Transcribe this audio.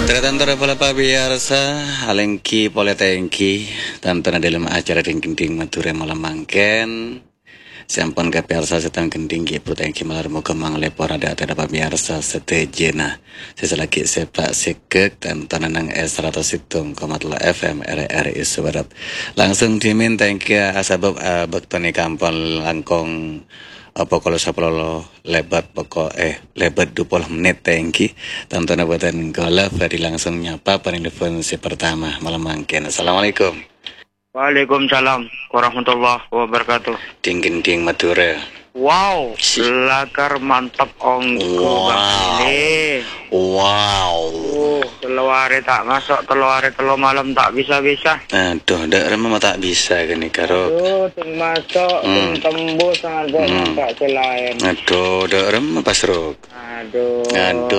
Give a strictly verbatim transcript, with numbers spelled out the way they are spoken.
Tantara pala pabiarsa alengki poletengki tantana dalam acara ding-ding mature malam mangken sampun kapiarsa setang gending ki putengki malar muga manglepor ada ada pabiarsa setejena seselagi sepak sekek tantana nang S seratus hitung komatla F M R R I Subarat langsung diminta ki asabab uh, bektoni kampol langkong apa kalau sapolo lebat pokok eh lebat dua puluh menit tengki tonton buatan golf dari langsung nyapa penelpon si pertama malam mangken. Assalamualaikum. Waalaikumsalam warahmatullahi wabarakatuh. Dingin ding Madura. Wow, lakar mantap ongko wow. ini. Wow. Uh, telur tak masuk, telur telur malam tak bisa-bisa. Aduh, ndak remeh tak bisa gini karo. Aduh, ting masuk, ting hmm. tembus agak hmm. nampak selain. Aduh, ndak remeh pas ruk. Aduh. Aduh.